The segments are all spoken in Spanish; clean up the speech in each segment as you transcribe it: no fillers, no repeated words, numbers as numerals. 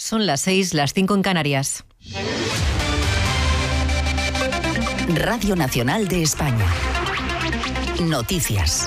Son las 6, las 5 en Canarias. Radio Nacional de España. Noticias.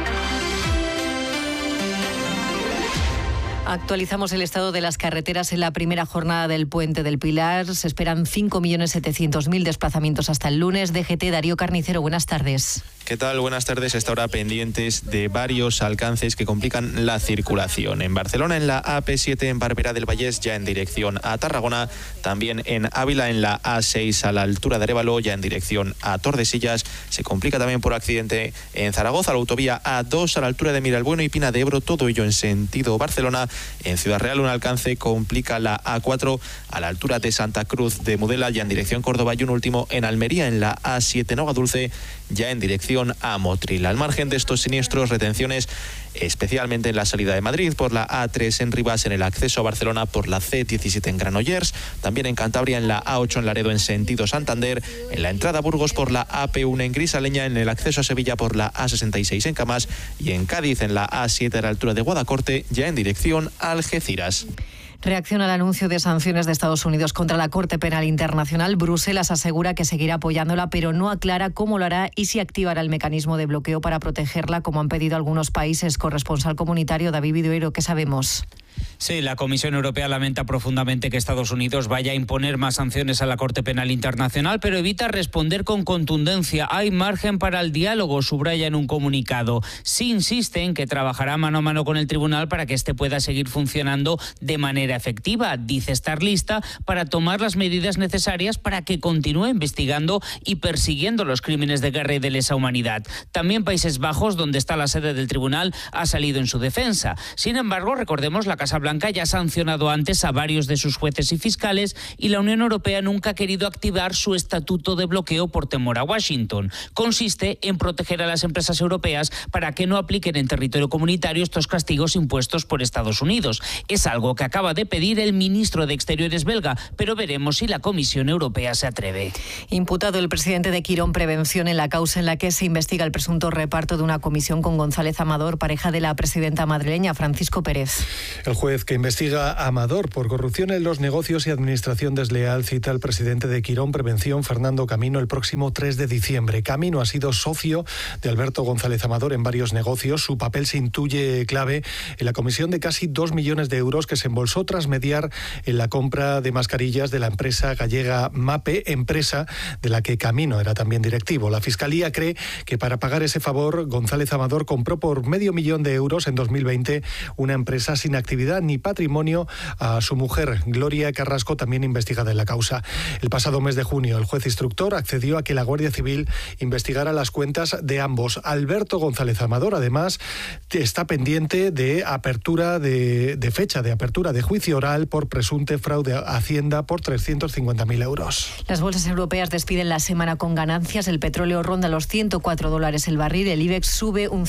Actualizamos el estado de las carreteras en la primera jornada del Puente del Pilar. Se esperan 5.700.000 desplazamientos hasta el lunes. DGT, Darío Carnicero, buenas tardes. ¿Qué tal? Buenas tardes. Esta hora pendientes de varios alcances que complican la circulación. En Barcelona, en la AP7 en Barberá del Vallés, ya en dirección a Tarragona. También en Ávila, en la A6 a la altura de Arévalo, ya en dirección a Tordesillas. Se complica también por accidente en Zaragoza, la autovía A2 a la altura de Miralbueno y Pina de Ebro. Todo ello en sentido Barcelona. En Ciudad Real, un alcance complica la A4 a la altura de Santa Cruz de Mudela, ya en dirección Córdoba, y un último en Almería, en la A7 Nova Dulce, ya en dirección a Motril. Al margen de estos siniestros, retenciones especialmente en la salida de Madrid, por la A3 en Rivas, en el acceso a Barcelona, por la C17 en Granollers, también en Cantabria, en la A8 en Laredo en sentido Santander, en la entrada a Burgos por la AP1 en Grisaleña, en el acceso a Sevilla por la A66 en Camás y en Cádiz en la A7 a la altura de Guadacorte, ya en dirección a Algeciras. Reacción al anuncio de sanciones de Estados Unidos contra la Corte Penal Internacional. Bruselas asegura que seguirá apoyándola, pero no aclara cómo lo hará y si activará el mecanismo de bloqueo para protegerla, como han pedido algunos países. Corresponsal comunitario David Vidueiro, ¿qué sabemos? Sí, la Comisión Europea lamenta profundamente que Estados Unidos vaya a imponer más sanciones a la Corte Penal Internacional, pero evita responder con contundencia. Hay margen para el diálogo, subraya en un comunicado. Sí insiste en que trabajará mano a mano con el tribunal para que éste pueda seguir funcionando de manera efectiva. Dice estar lista para tomar las medidas necesarias para que continúe investigando y persiguiendo los crímenes de guerra y de lesa humanidad. También Países Bajos, donde está la sede del tribunal, ha salido en su defensa. Sin embargo, recordemos, la Casa Blanca ya ha sancionado antes a varios de sus jueces y fiscales y la Unión Europea nunca ha querido activar su estatuto de bloqueo por temor a Washington. Consiste en proteger a las empresas europeas para que no apliquen en territorio comunitario estos castigos impuestos por Estados Unidos. Es algo que acaba de pedir el ministro de Exteriores belga, pero veremos si la Comisión Europea se atreve. Imputado el presidente de Quirón Prevención en la causa en la que se investiga el presunto reparto de una comisión con González Amador, pareja de la presidenta madrileña Francisco Pérez. El juez que investiga a Amador por corrupción en los negocios y administración desleal cita al presidente de Quirón Prevención, Fernando Camino, el próximo 3 de diciembre. Camino ha sido socio de Alberto González Amador en varios negocios. Su papel se intuye clave en la comisión de casi 2 millones de euros que se embolsó tras mediar en la compra de mascarillas de la empresa gallega MAPE, empresa de la que Camino era también directivo. La Fiscalía cree que para pagar ese favor, González Amador compró por $500.000 en 2020 una empresa sin actividad ni patrimonio a su mujer, Gloria Carrasco, también investigada en la causa. El pasado mes de junio, el juez instructor accedió a que la Guardia Civil investigara las cuentas de ambos. Alberto González Amador, además, está pendiente de apertura de fecha de apertura de juicio oral por presunto fraude a Hacienda por 350.000 euros. Las bolsas europeas despiden la semana con ganancias. El petróleo ronda los $104 el barril. El IBEX sube un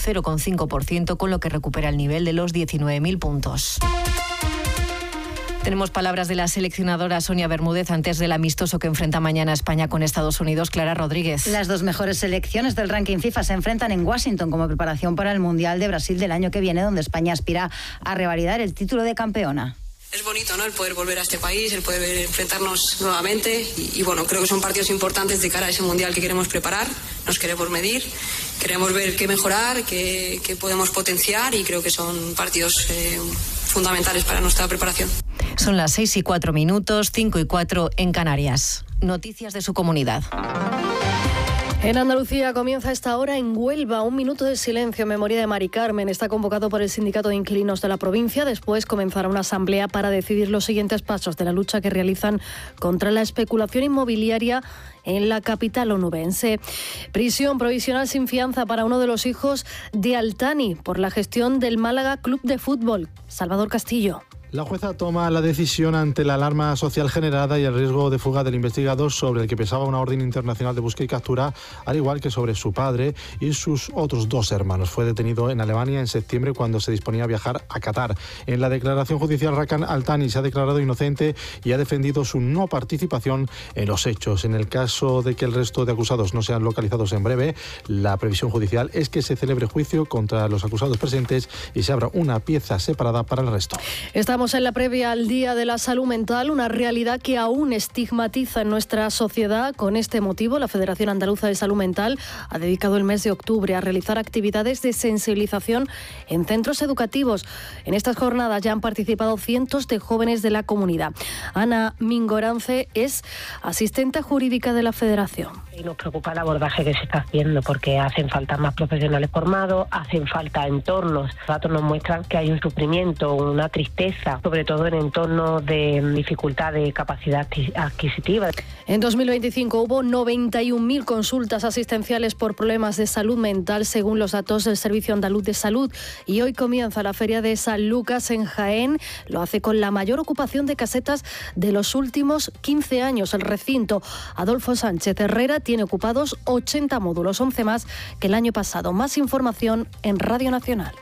0,5%, con lo que recupera el nivel de los 19.000 puntos. Tenemos palabras de la seleccionadora Sonia Bermúdez antes del amistoso que enfrenta mañana España con Estados Unidos. Clara Rodríguez. Las dos mejores selecciones del ranking FIFA se enfrentan en Washington como preparación para el Mundial de Brasil del año que viene, donde España aspira a revalidar el título de campeona. Es bonito, ¿no?, el poder volver a este país, el poder enfrentarnos nuevamente y bueno, creo que son partidos importantes de cara a ese Mundial que queremos preparar. Nos queremos medir, queremos ver qué mejorar, qué podemos potenciar y creo que son partidos fundamentales para nuestra preparación. Son las 6:04, 5:04 en Canarias. Noticias de su comunidad. En Andalucía comienza esta hora en Huelva un minuto de silencio en memoria de Mari Carmen. Está convocado por el Sindicato de Inquilinos de la provincia. Después comenzará una asamblea para decidir los siguientes pasos de la lucha que realizan contra la especulación inmobiliaria en la capital onubense. Prisión provisional sin fianza para uno de los hijos de Altani por la gestión del Málaga Club de Fútbol. Salvador Castillo. La jueza toma la decisión ante la alarma social generada y el riesgo de fuga del investigador, sobre el que pesaba una orden internacional de búsqueda y captura, al igual que sobre su padre y sus otros 2 hermanos. Fue detenido en Alemania en septiembre cuando se disponía a viajar a Qatar. En la declaración judicial, Rakan Altani se ha declarado inocente y ha defendido su no participación en los hechos. En el caso de que el resto de acusados no sean localizados en breve, la previsión judicial es que se celebre juicio contra los acusados presentes y se abra una pieza separada para el resto. Estamos Estamos en la previa al Día de la Salud Mental, una realidad que aún estigmatiza en nuestra sociedad. Con este motivo, la Federación Andaluza de Salud Mental ha dedicado el mes de octubre a realizar actividades de sensibilización en centros educativos. En estas jornadas ya han participado cientos de jóvenes de la comunidad. Ana Mingorance es asistente jurídica de la Federación. Y nos preocupa el abordaje que se está haciendo porque hacen falta más profesionales formados, hacen falta entornos. Los datos nos muestran que hay un sufrimiento, una tristeza, sobre todo en entornos de dificultad de capacidad adquisitiva. En 2025 hubo 91.000 consultas asistenciales por problemas de salud mental, según los datos del Servicio Andaluz de Salud. Y hoy comienza la Feria de San Lucas en Jaén. Lo hace con la mayor ocupación de casetas de los últimos 15 años. El recinto Adolfo Sánchez Herrera tiene ocupados 80 módulos, 11 más que el año pasado. Más información en Radio Nacional.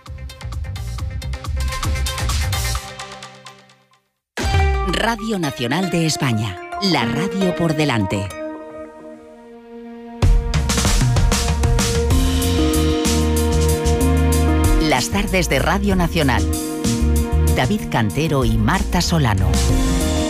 Radio Nacional de España, la radio por delante. Las tardes de Radio Nacional. David Cantero y Marta Solano.